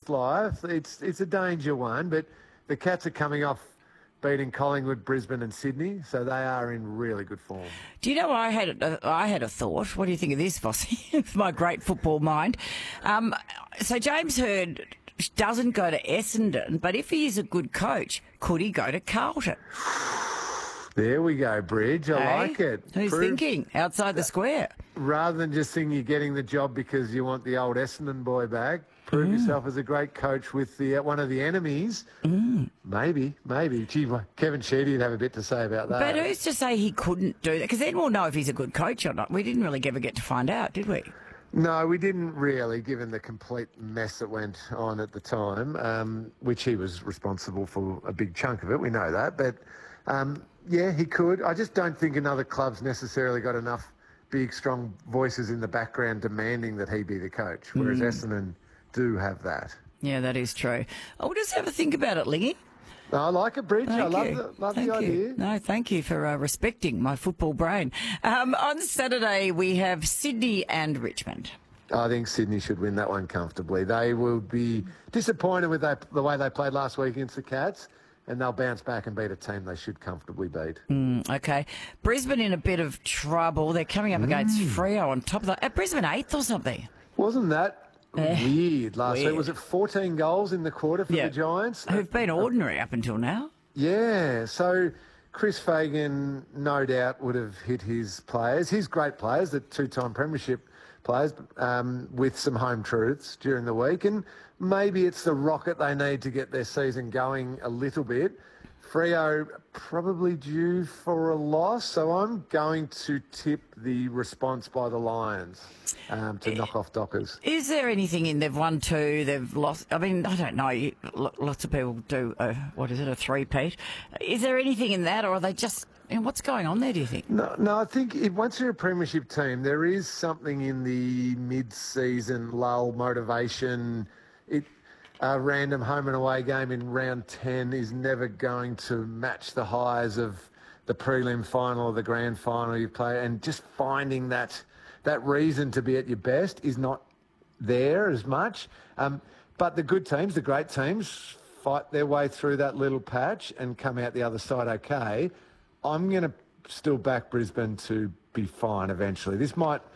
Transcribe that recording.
life. It's a danger one, but the Cats are coming off beating Collingwood, Brisbane and Sydney, so they are in really good form. Do you know, I had a thought. What do you think of this, Vossi? With my great football mind. So James Hird doesn't go to Essendon, but if he is a good coach, could he go to Carlton? There we go, Bridge. I like it. Who's thinking outside the square? Rather than just thinking you're getting the job because you want the old Essendon boy back, prove yourself as a great coach with the one of the enemies. Maybe. Gee, Kevin Sheedy would have a bit to say about that. But who's to say he couldn't do that? Because then we'll know if he's a good coach or not. We didn't really ever get to find out, did we? No, we didn't really, given the complete mess that went on at the time, which he was responsible for a big chunk of it. We know that. But, yeah, he could. I just don't think another club's necessarily got enough big, strong voices in the background demanding that he be the coach, whereas Essendon do have that. Yeah, that is true. I'll just have a think about it, Lingy. I like it, Bridge. I love the idea. No, thank you for respecting my football brain. On Saturday, we have Sydney and Richmond. I think Sydney should win that one comfortably. They will be disappointed with the way they played last week against the Cats, and they'll bounce back and beat a team they should comfortably beat. Okay. Brisbane in a bit of trouble. They're coming up against Freo on top of that. At Brisbane 8th or something. Wasn't that weird last week? Was it 14 goals in the quarter for the Giants? Who've been ordinary up until now. Yeah, so Chris Fagan no doubt would have hit his players, his great players, the two-time premiership players, with some home truths during the week, and maybe it's the rocket they need to get their season going a little bit. Freo probably due for a loss, so I'm going to tip the response by the Lions to knock off Dockers. Is there anything in they've won two, they've lost? I mean, I don't know. Lots of people do, a three-peat. Is there anything in that, or are they just... what's going on there, do you think? No, I think once you're a premiership team, there is something in the mid-season lull motivation. A random home and away game in round 10 is never going to match the highs of the prelim final or the grand final you play, and just finding that reason to be at your best is not there as much. But the good teams, the great teams, fight their way through that little patch and come out the other side okay. I'm going to still back Brisbane to be fine eventually. This might